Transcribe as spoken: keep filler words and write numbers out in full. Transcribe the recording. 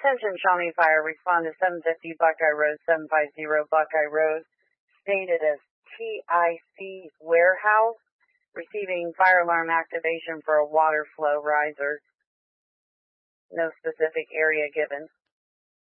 Attention Shawnee Fire, respond to seven fifty Buckeye Road, seven fifty Buckeye Road, stated as T I C warehouse, receiving fire alarm activation for a water flow riser. No specific area given.